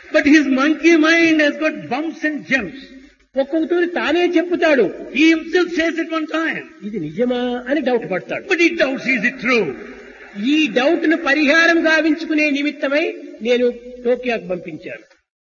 But his monkey mind has got bumps and jumps. ఒక్కొక్కటి తానే చెప్పుతాడు, He himself says at one time. ఇది నిజమా అని డౌట్ పడతాడు. But he doubts, is it true? ఈ doubt ను పరిహారం గావించుకునే నిమిత్తమై నేను టోక్యోకు పంపించాను.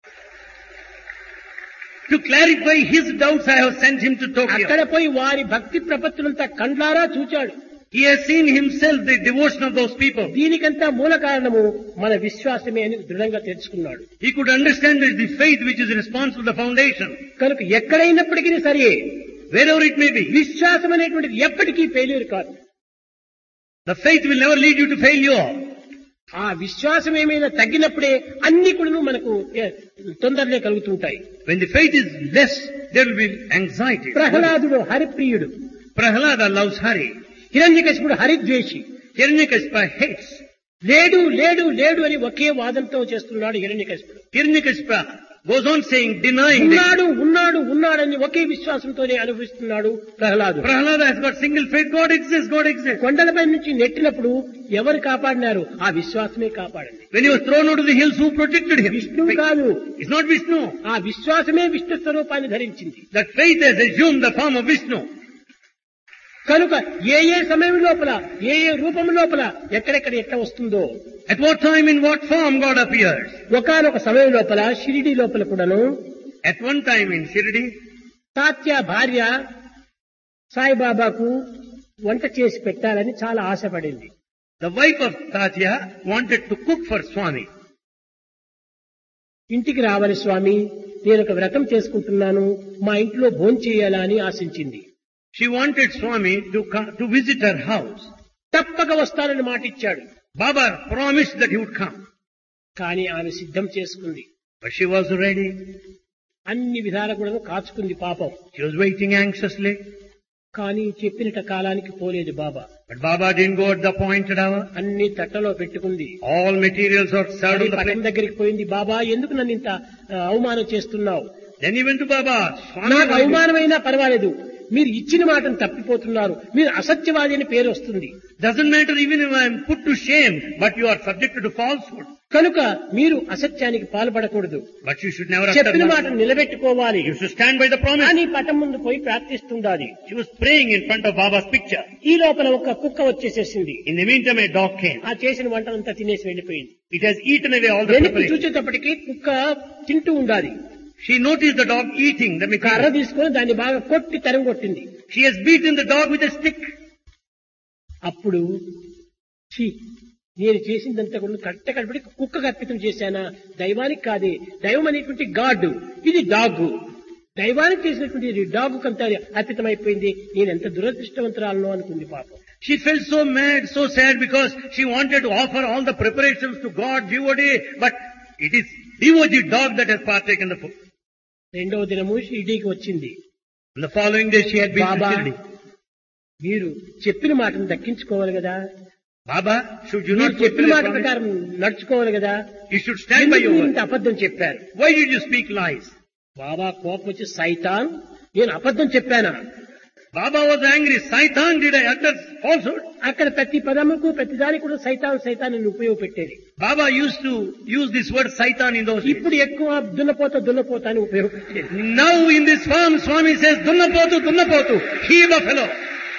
To clarify his doubts, I have sent him to Tokyo. అక్కడ పోయి వారి భక్తి ప్రపత్తులంతా కండ్లారా చూచాడు. He has seen himself the devotion of those people. దీనికంతా మూల కారణము మన విశ్వాసమే అని దృఢంగా తెలుసుకున్నాడు. He could understand that the faith which is responsible for the foundation. కనుక ఎక్కడైనప్పటికీ సరే Wherever it may be, విశ్వాసం అనేటువంటిది ఎప్పటికీ ఫెయిల్యూర్ కాదు. the faith will never lead you to failure. ఆ విశ్వాసం ఏమైనా తగ్గినప్పుడే అన్ని కూడా మనకు తొందరనే కలుగుతుంటాయి. When the faith is less, there will be anxiety. ప్రహ్లాదుడు హరిప్రియుడు, Prahlada loves Hari. హిరణ్యకశిపుడు హరిద్వేషి. Hiranyakashipu hates. లేడు లేడు లేడు అని ఒకే వాదంతో చేస్తున్నాడు హిరణ్యకశిపుడు. Hiranyakashipu goes on saying, denying that ఉన్నాడు ఉన్నాడు ఉన్నాడని ఒకే విశ్వాసంతోనే అనుభవిస్తున్నాడు Prahlad. Prahlada has got single faith. God exists, God exists. కొండలపై నుంచి నెట్టినప్పుడు ఎవరు కాపాడినారు? ఆ విశ్వాసమే కాపాడింది. When he was thrown out of the hills, who protected him? విష్ణువు కాదు, It's not Vishnu. ఆ విశ్వాసమే విష్ణు స్వరూపాన్ని ధరించింది. That faith has assumed the form of Vishnu. కనుక ఏ ఏ సమయం లోపల ఏ ఏ రూపం లోపల ఎక్కడెక్కడ ఎట్లా వస్తుందో, At what time, in what form God appears? ఒకానొక సమయం లోపల షిరిడి లోపల కూడాను At one time in Shirdi, Tatya భార్య సాయిబాబాకు వంట చేసి పెట్టాలని చాలా ఆశపడింది. the wife of Tatya wanted to cook for Swami. ఇంటికి రావాలి స్వామి, నేను ఒక వ్రతం చేసుకుంటున్నాను, మా ఇంట్లో భోంచేయాలా అని ఆశించింది. She wanted Swami to come to visit her house. తప్పక వస్తానని మాట ఇచ్చాడు. Baba promised that he would come. కానీ ఆమె సిద్ధం చేసుకుంది. But she was ready. అన్ని విధాల కూడా కాచుకుంది పాపం. She was waiting anxiously. కానీ చెప్పినట కాలానికి పోలేదు బాబా. But Baba didn't go at the appointed hour. అన్ని తట్టలో పెట్టుకుంది. All materials are served on the పట్టం plate. దగ్గరికి పోయింది. బాబా ఎందుకు నన్ను ఇంత అవమానం చేస్తున్నావు? Then he went to Baba. Swami, నాకు why did- అవమానమైనా పర్వాలేదు, మీరు ఇచ్చిన మాటను తప్పిపోతున్నారు, మీరు అసత్యవాది అని పేరు వస్తుంది. doesn't matter even if I am put to shame, but you are subjected to falsehood. కనుక మీరు అసత్యానికి పాల్పడకూడదు, But you should never utter చెప్పిన lies. మాటను నిలబెట్టుకోవాలి You should stand by the promise. అని పటం ముందు పోయి ప్రార్థిస్తుండాలి. She was praying in front of Baba's picture. ఈ లోపల ఒక కుక్క వచ్చేసేసింది. In the meantime, a dog came. ఆ చేసిన వంటలంతా తినేసి వెళ్లిపోయింది. It has eaten away all the వెనక్కి preparation. చూసేటప్పటికి కుక్క తింటూ ఉండాలి. She noticed the dog eating the కర్ర material. తీసుకొని దాన్ని బాగా కొట్టి తరంగొట్టింది. She has beaten the dog with a stick. అప్పుడు ఛీ, నేను చేసిందంతా కూడా కట్టకడపడి కుక్క అర్పితం చేశానా? దైవానికి కాదే, దైవం అనేటువంటి గాడ్, ఇది డాగ్. దైవానికి చేసినటువంటి డాగ్ కంతా అర్పితమైపోయింది. నేను ఎంత దురదృష్టవంతురాలను అనుకుంది పాపం. She felt so mad, so sad because she wanted to offer all the preparations to God, devotee, but it is devotee dog that has partaken the food. రెండవ దినము షిరిడీకి వచ్చింది. On the following day, she had been to Baba, Shirdi. మీరు చెప్పిన మాటను దక్కించుకోవాలి కదా, Baba, should you మీరు not చెప్పిన fulfill మాట your promise? ప్రకారం నడుచుకోవాలి కదా, You should stand by ఎందుకు your మీరు word. ఇంత అబద్ధం చెప్పారు? Why did you speak lies? బాబా కోపం వచ్చి, సైతాన్, నేను అబద్ధం చెప్పానా? Baba was angry. Saitan, did I utter falsehood? అక్కడ ప్రతి పదముకు ప్రతి దానికి కూడా సైతాన్ సైతాన్ అని ఉపయోగపెట్టేది. Baba used to use this word Saitan in those days. ఇప్పుడు ఎక్కువ దున్నపోత దున్నపోత అని ఉపయోగపెట్టేది. Now in this form, Swami says, Dunnapotu, Dunnapotu, he buffalo.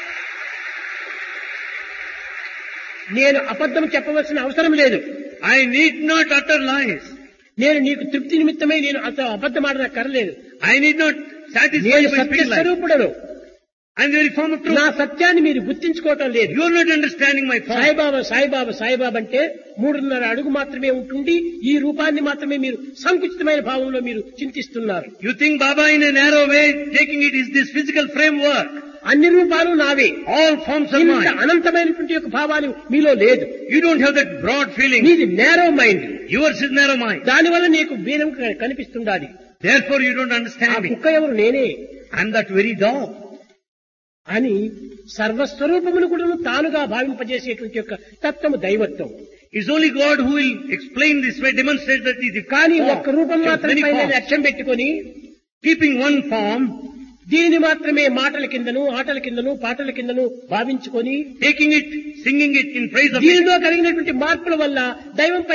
నేను అబద్ధం చెప్పవలసిన అవసరం లేదు. I need not utter lies. నేను నీకు తృప్తి నిమిత్తమై నేను అంత అబద్ధం ఆడిన కర్లేదు. I need not satisfy నేను you by Satya speaking lies. స్వరూపుడను. I am the very form of truth. నా సత్యాన్ని మీరు గుర్తించుకోవటం లేదు. You are not understanding my form. Saibaba Saibaba Saibaba అంటే 3.5 అడుగు మాత్రమే ఉంటుండి ఈ రూపాన్ని మాత్రమే మీరు సంకుచితమైన భావంలో మీరు చింతిస్తున్నారు. You think Baba in a narrow way, taking it is this physical framework. అన్ని రూపాలు నావే, All forms are ఇంత mine. అనంతమైనటువంటి యొక్క భావాలు మీలో లేదు. You don't have that broad feeling. నీది narrow mind, Yours is narrow mind. దానివల్ల నీకు భేదం కనిపిస్తుండాలి. Therefore you don't ఆ understand me. కుక్క ఎవరు? నేనే I am that very dog. అని సర్వస్వరూపమును కూడా తానుగా భావింపజేసేటువంటి యొక్క తత్వము దైవత్వం. It's only God who will explain this way, demonstrate that it is కానీ form. ఒక్క రూపం Just మాత్రమే many పైన forms. లక్ష్యం పెట్టుకొని Keeping one form, దీనిని మాత్రమే మాటల కిందను ఆటల కిందను పాటల కిందను భావించుకొని taking it, singing it in praise of it. దీనిలో కలిగినటువంటి మార్పుల వల్ల దైవం